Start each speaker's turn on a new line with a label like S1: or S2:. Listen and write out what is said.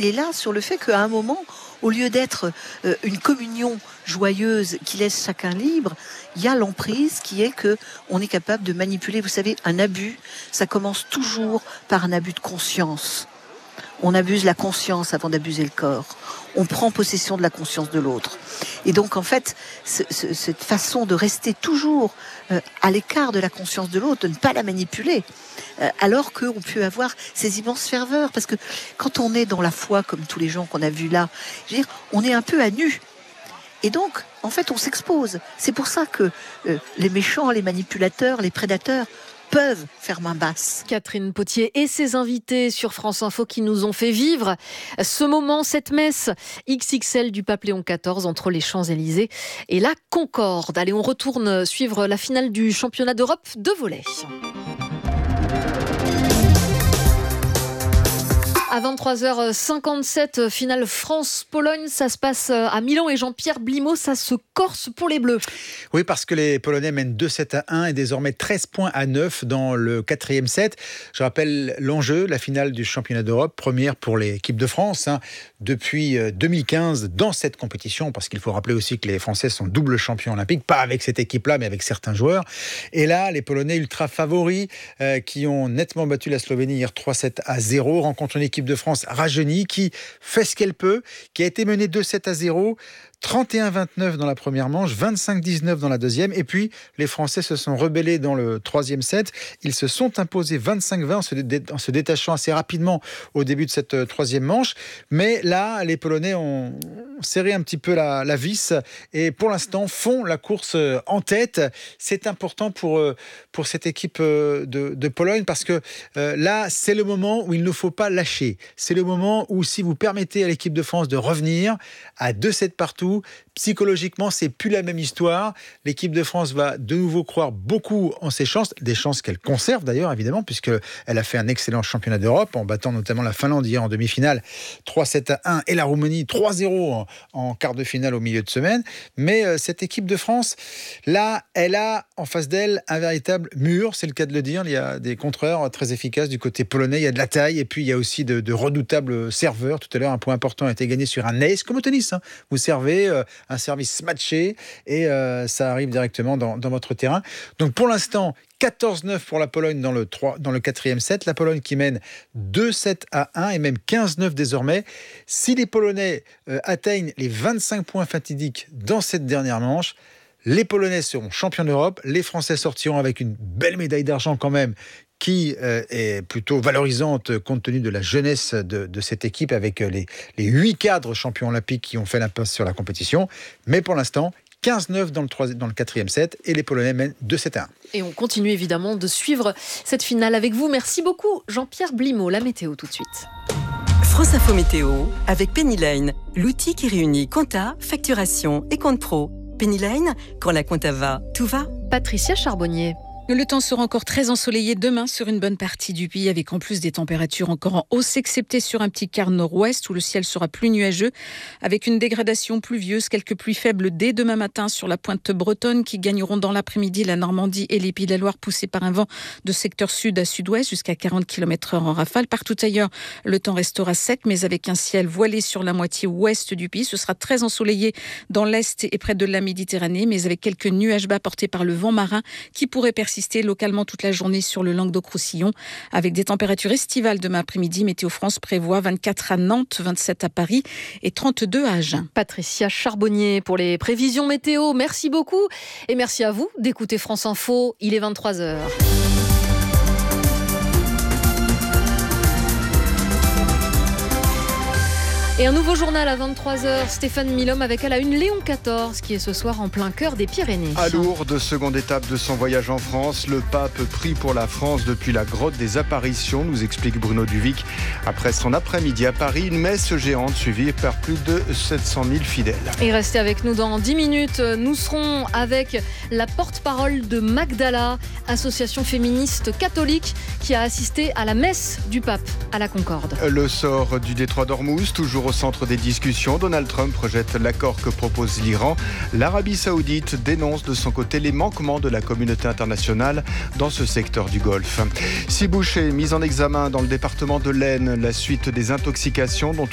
S1: il est là sur le fait qu'à un moment, au lieu d'être une communion joyeuse qui laisse chacun libre, il y a l'emprise qui est que on est capable de manipuler. Vous savez, un abus, ça commence toujours par un abus de conscience. On abuse la conscience avant d'abuser le corps. On prend possession de la conscience de l'autre. Et donc, en fait, cette façon de rester toujours à l'écart de la conscience de l'autre, de ne pas la manipuler, alors qu'on peut avoir ces immenses ferveurs. Parce que quand on est dans la foi, comme tous les gens qu'on a vus là, je veux dire, on est un peu à nu. Et donc, en fait, on s'expose. C'est pour ça que les méchants, les manipulateurs, les prédateurs peuvent faire main basse.
S2: Catherine Potier et ses invités sur France Info qui nous ont fait vivre ce moment, cette messe XXL du pape Léon XIV entre les Champs-Élysées et la Concorde. Allez, on retourne suivre la finale du championnat d'Europe de volley. À 23h57, finale France-Pologne, ça se passe à Milan et Jean-Pierre Blimaud, ça se corse pour les Bleus.
S3: Oui, parce que les Polonais mènent 2-7-1 et désormais 13 points à 9 dans le 4e set. Je rappelle l'enjeu, la finale du championnat d'Europe, première pour l'équipe de France depuis 2015 dans cette compétition, parce qu'il faut rappeler aussi que les Français sont double champions olympiques, pas avec cette équipe-là, mais avec certains joueurs. Et là, les Polonais ultra favoris qui ont nettement battu la Slovénie hier 3-7-0, rencontrent une équipe de France rajeunie qui fait ce qu'elle peut, qui a été menée 2-7-0, 31-29 dans la première manche, 25-19 dans la deuxième, et puis les Français se sont rebellés dans le 3e set. Ils se sont imposés 25-20 en se détachant assez rapidement au début de cette 3e manche, mais là, les Polonais ont serré un petit peu la vis et pour l'instant font la course en tête. C'est important pour cette équipe de Pologne parce que là, c'est le moment où il ne faut pas lâcher. C'est le moment où si vous permettez à l'équipe de France de revenir à 2-7 partout, psychologiquement, c'est plus la même histoire. L'équipe de France va de nouveau croire beaucoup en ses chances, des chances qu'elle conserve d'ailleurs, évidemment, puisqu'elle a fait un excellent championnat d'Europe, en battant notamment la Finlande hier en demi-finale, 3-7-1, et la Roumanie, 3-0 en quart de finale au milieu de semaine. Mais cette équipe de France, là, elle a en face d'elle un véritable mur, c'est le cas de le dire. Il y a des contreurs très efficaces du côté polonais, il y a de la taille, et puis il y a aussi de redoutables serveurs. Tout à l'heure, un point important a été gagné sur un ace, comme au tennis. Vous servez un service matché et ça arrive directement dans votre terrain. Donc pour l'instant, 14-9 pour la Pologne dans le 4e set. La Pologne qui mène 2-7-1 et même 15-9 désormais. Si les Polonais atteignent les 25 points fatidiques dans cette dernière manche, les Polonais seront champions d'Europe. Les Français sortiront avec une belle médaille d'argent quand même, qui est plutôt valorisante compte tenu de la jeunesse de cette équipe avec les 8 cadres champions olympiques qui ont fait l'impasse sur la compétition. Mais pour l'instant, 15-9 dans le 4e set et les Polonais mènent 2-7-1.
S2: Et on continue évidemment de suivre cette finale avec vous. Merci beaucoup Jean-Pierre Blimaud. La météo tout de suite.
S4: France Info Météo avec Penny Lane, l'outil qui réunit compta, facturation et compte pro. Penny Lane, quand la compta va, tout va.
S2: Patricia Charbonnier.
S5: Le temps sera encore très ensoleillé demain sur une bonne partie du pays, avec en plus des températures encore en hausse, excepté sur un petit quart nord-ouest où le ciel sera plus nuageux, avec une dégradation pluvieuse, quelques pluies faibles dès demain matin sur la pointe bretonne qui gagneront dans l'après-midi la Normandie et les Pays de la Loire, poussés par un vent de secteur sud à sud-ouest jusqu'à 40 km/h en rafale. Partout ailleurs, le temps restera sec, mais avec un ciel voilé sur la moitié ouest du pays. Ce sera très ensoleillé dans l'est et près de la Méditerranée, mais avec quelques nuages bas portés par le vent marin qui pourraient persister localement toute la journée sur le Languedoc-Roussillon, avec des températures estivales demain après-midi. Météo France prévoit 24 à Nantes, 27 à Paris et 32 à Agen.
S2: Patricia Charbonnier pour les prévisions météo. Merci beaucoup et merci à vous d'écouter France Info. Il est 23h. Et un nouveau journal à 23h, Stéphane Milhomme avec à la une Léon XIV qui est ce soir en plein cœur des Pyrénées.
S6: À Lourdes, seconde étape de son voyage en France, le pape prie pour la France depuis la grotte des apparitions, nous explique Bruno Duvic. Après son après-midi à Paris, une messe géante suivie par plus de 700 000 fidèles.
S2: Et restez avec nous dans 10 minutes, nous serons avec la porte-parole de Magdala, association féministe catholique qui a assisté à la messe du pape à la Concorde.
S6: Le sort du détroit d'Ormuz, toujours au centre des discussions. Donald Trump rejette l'accord que propose l'Iran. L'Arabie Saoudite dénonce de son côté les manquements de la communauté internationale dans ce secteur du Golfe. 6 bouchers mis en examen dans le département de l'Aisne, la suite des intoxications dont